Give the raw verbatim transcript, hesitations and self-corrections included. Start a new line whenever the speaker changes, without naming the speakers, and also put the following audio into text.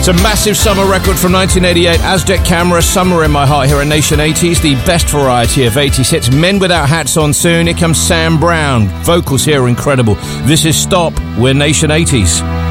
It's a massive summer record from nineteen eighty-eight. Aztec Camera, Summer in My Heart here at Nation eighties. The best variety of eighties hits. Men Without Hats on soon. Here comes Sam Brown. Vocals here are incredible. This is Stop. We're Nation eighties.